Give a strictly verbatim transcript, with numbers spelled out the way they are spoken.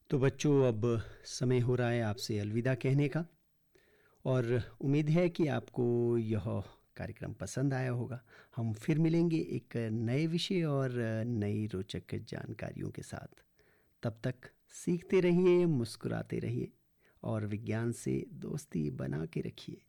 तो बच्चों, अब समय हो रहा है आपसे अलविदा कहने का। और उम्मीद है कि आपको यह कार्यक्रम पसंद आया होगा। हम फिर मिलेंगे एक नए विषय और नई रोचक जानकारियों के साथ। तब तक सीखते रहिए, मुस्कुराते रहिए और विज्ञान से दोस्ती बना के रखिए।